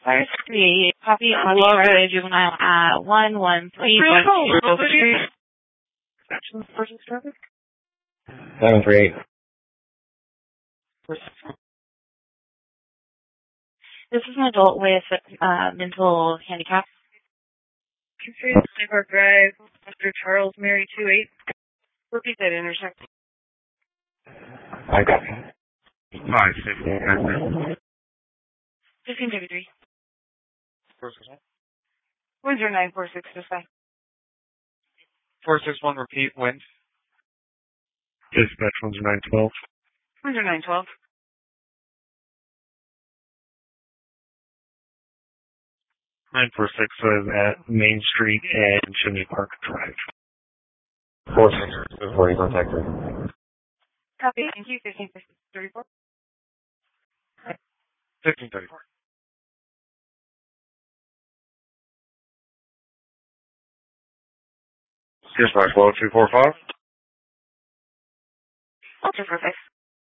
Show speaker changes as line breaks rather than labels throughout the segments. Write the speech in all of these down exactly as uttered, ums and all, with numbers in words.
Fire three, copy on the juvenile at one one three one three. Person's traffic?
seven three eight.
This is an adult with uh, mental handicap. Park Drive, Mister Charles Mary two eight. Repeat that intersection.
I got it.
Five fifty.
Fifteen thirty three. Windsor nine four six just fine.
Four six one. Repeat. Wind. Dispatch Windsor nine twelve.
Windsor nine twelve.
Nine four six is at Main Street and Chimney Park Drive.
Four six forty contact three.
Copy. Thank you. Fifteen thirty four.
Fifteen thirty four. Dispatch one two four five.
Okay, perfect.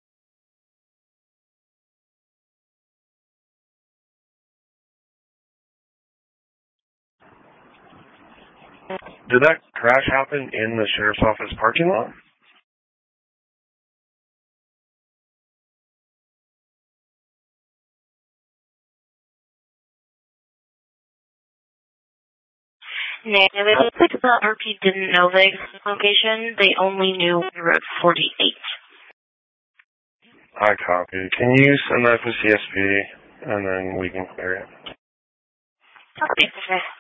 Did that crash happen in the sheriff's office parking lot?
No, it looks like the R P didn't know the exact location. They only knew we were at forty-eight.
I copy. Can you send that to C S P and then we can clear it?
Okay, okay.